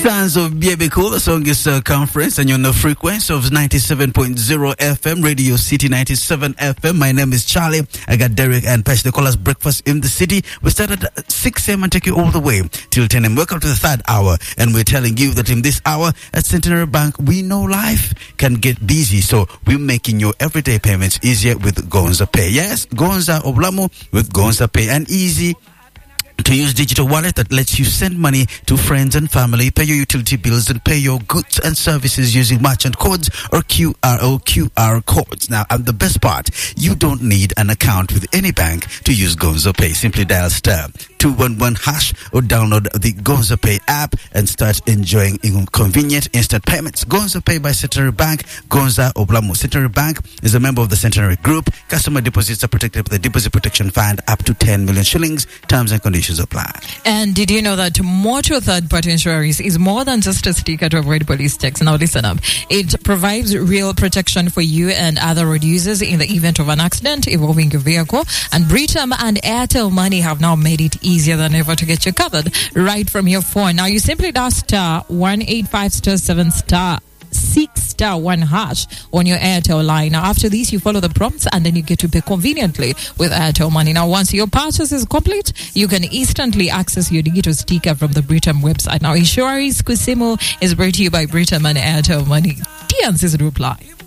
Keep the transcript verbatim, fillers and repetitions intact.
Sounds of Baby Cool. The song is uh, Conference, and you're on the frequency of ninety-seven point zero F M, Radio City ninety-seven F M. My name is Charlie. I got Derek and Pesh. They call us Breakfast in the City. We started at six a.m. and take you all the way till ten a.m. Welcome to the third hour, and we're telling you that in this hour at Centenary Bank, we know life can get busy, so we're making your everyday payments easier with Gonza Pay. Yes, Gonza Oblamo with Gonza Pay, and easy to use digital wallet that lets you send money to friends and family, pay your utility bills, and pay your goods and services using merchant codes or Q R or Q R codes. Now, and the best part, you don't need an account with any bank to use Gonza Pay. Simply dial star two one one hash or download the Gonza Pay app and start enjoying convenient instant payments. Gonza Pay by Centenary Bank, Gonza Oblamo. Centenary Bank is a member of the Centenary Group. Customer deposits are protected with the Deposit Protection Fund up to ten million shillings. Terms and conditions apply. And did you know that Motor Third Party Insurance is more than just a sticker to avoid police checks? Now listen up. It provides real protection for you and other road users in the event of an accident involving your vehicle. And Britam and Airtel Money have now made it easier than ever to get you covered right from your phone. Now you simply dial star one eight five star seven star six star one hash on your Airtel line. Now after this, you follow the prompts and then you get to pay conveniently with Airtel Money. Now once your purchase is complete, you can instantly access your digital sticker from the Britam website. Now Insurance Kusimu is brought to you by Britam and Airtel Money. T N C's reply.